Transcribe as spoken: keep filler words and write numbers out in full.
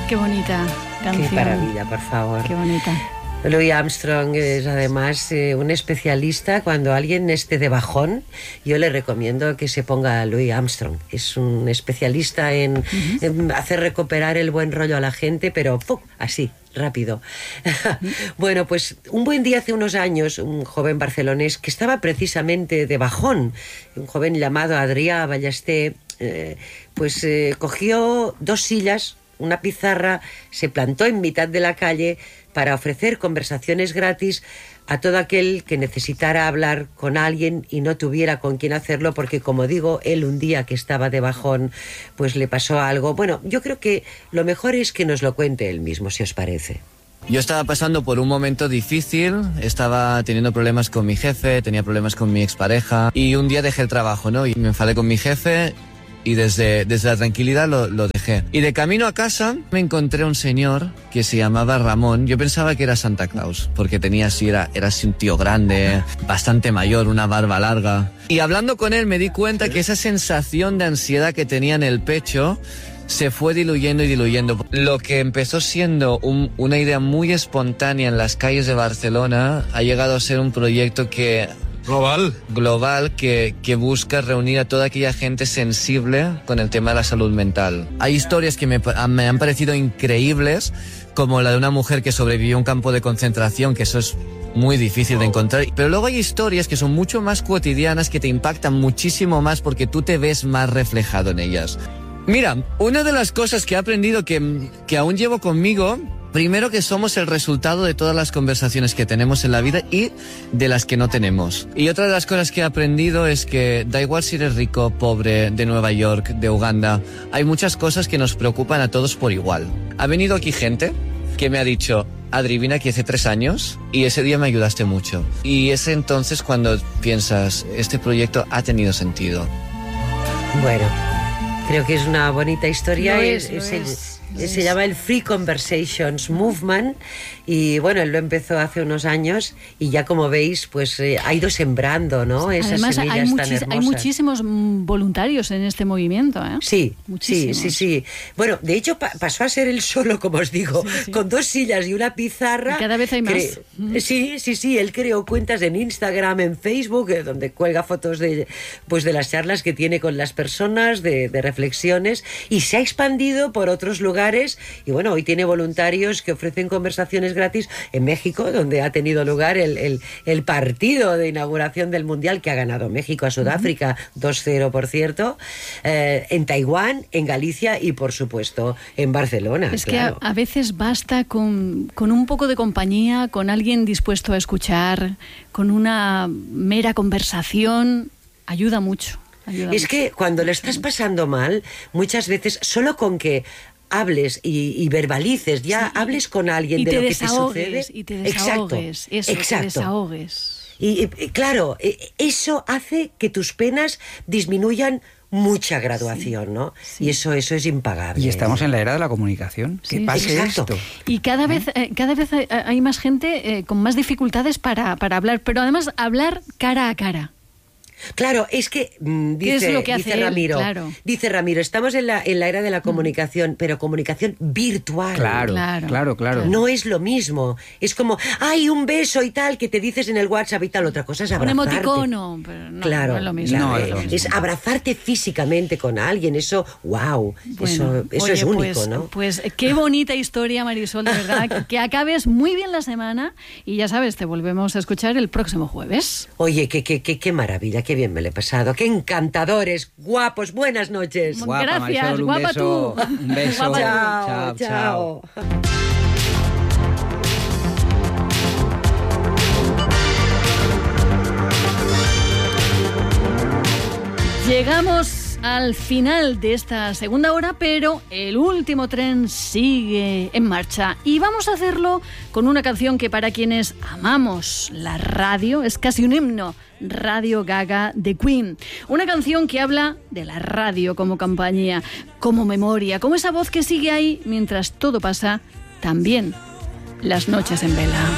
Qué bonita canción. Qué maravilla, por favor. Qué bonita. Louis Armstrong es además eh, un especialista. Cuando alguien esté de bajón, yo le recomiendo que se ponga a Louis Armstrong. Es un especialista en, uh-huh. en hacer recuperar el buen rollo a la gente, pero ¡pum!, así, rápido. Uh-huh. Bueno, pues un buen día hace unos años, un joven barcelonés que estaba precisamente de bajón, un joven llamado Adrià Ballester, eh, pues eh, cogió dos sillas, una pizarra, se plantó en mitad de la calle para ofrecer conversaciones gratis a todo aquel que necesitara hablar con alguien y no tuviera con quién hacerlo, porque, como digo, él un día que estaba de bajón, pues le pasó algo. Bueno, yo creo que lo mejor es que nos lo cuente él mismo, si os parece. Yo estaba pasando por un momento difícil, estaba teniendo problemas con mi jefe, tenía problemas con mi expareja, y un día dejé el trabajo, ¿no? Y me enfadé con mi jefe y desde, desde la tranquilidad lo, lo dejé. Y de camino a casa me encontré un señor que se llamaba Ramón. Yo pensaba que era Santa Claus, porque tenía así, era, era así un tío grande, bastante mayor, una barba larga. Y hablando con él me di cuenta que esa sensación de ansiedad que tenía en el pecho se fue diluyendo y diluyendo. Lo que empezó siendo un, una idea muy espontánea en las calles de Barcelona ha llegado a ser un proyecto que... Global. Global que, que busca reunir a toda aquella gente sensible con el tema de la salud mental. Hay historias que me, me han parecido increíbles, como la de una mujer que sobrevivió a un campo de concentración, que eso es muy difícil de encontrar. Pero luego hay historias que son mucho más cotidianas, que te impactan muchísimo más porque tú te ves más reflejado en ellas. Mira, una de las cosas que he aprendido que, que aún llevo conmigo, primero que somos el resultado de todas las conversaciones que tenemos en la vida y de las que no tenemos. Y otra de las cosas que he aprendido es que da igual si eres rico, pobre, de Nueva York, de Uganda, hay muchas cosas que nos preocupan a todos por igual. Ha venido aquí gente que me ha dicho: Adri, vine aquí hace tres años y ese día me ayudaste mucho. Y es entonces cuando piensas, este proyecto ha tenido sentido. Bueno, creo que es una bonita historia. Lo y es, lo es el, es. Se llama el Free Conversations Movement y bueno, él lo empezó hace unos años y ya, como veis, pues eh, ha ido sembrando, ¿no? Esas Además, semillas hay, tan muchis- hermosas. hay muchísimos mm, voluntarios en este movimiento, ¿eh? Sí, sí, Muchísimos. sí, sí. Bueno, de hecho pa- pasó a ser él solo, como os digo, Sí, sí. con dos sillas y una pizarra. Y cada vez hay más. Cre- Sí, sí, sí. Él creó cuentas en Instagram, en Facebook, eh, donde cuelga fotos de, pues, de las charlas que tiene con las personas, de, de reflexiones, y se ha expandido por otros lugares. Y bueno, hoy tiene voluntarios que ofrecen conversaciones gratis en México, donde ha tenido lugar el, el, el partido de inauguración del Mundial, que ha ganado México a Sudáfrica, uh-huh. dos cero, por cierto, eh, en Taiwán, en Galicia y, por supuesto, en Barcelona. Es claro. que a, a veces basta con, con un poco de compañía, con alguien dispuesto a escuchar, con una mera conversación, ayuda mucho. Ayuda Es mucho. que cuando le estás pasando mal, muchas veces, solo con que hables y, y verbalices, ya Sí, hables con alguien y de te lo que desahogues, te sucede. y te desahogues, Exacto, eso, exacto. te desahogues. Y, y claro, eso hace que tus penas disminuyan mucha graduación, Sí, ¿no? sí. Y eso, eso es impagable. Y estamos en la era de la comunicación. Sí, ¿Qué pasa exacto. esto? Y cada vez, eh, cada vez hay, hay más gente eh, con más dificultades para, para hablar, pero además hablar cara a cara. Claro, es que mm, ¿Qué dice, es lo que hace dice él? Ramiro, Claro. dice Ramiro, estamos en la, en la era de la comunicación, mm. pero comunicación virtual. Claro, Claro, claro, claro. No es lo mismo. Es como, ay, un beso y tal, que te dices en el WhatsApp y tal. Otra cosa es Un abrazarte. emoticono, pero no, claro, no es lo mismo. No claro, es lo mismo. es abrazarte físicamente con alguien. Eso, wow, Bueno, eso, eso oye, es único, pues, ¿no? Pues qué bonita historia, Marisol, de verdad. Que acabes muy bien la semana y ya sabes, te volvemos a escuchar el próximo jueves. Oye, qué, qué, qué, qué maravilla, qué bien me lo he pasado. Qué encantadores, guapos, buenas noches. Guapa, Gracias, Marisol, un guapa beso. tú. Un beso. Guapa tú. Chao, Chao, chao. chao. Llegamos al final de esta segunda hora, pero el último tren sigue en marcha y vamos a hacerlo con una canción que, para quienes amamos la radio, es casi un himno. Radio Gaga de Queen. Una canción que habla de la radio como compañía, como memoria, como esa voz que sigue ahí mientras todo pasa, también las noches en vela.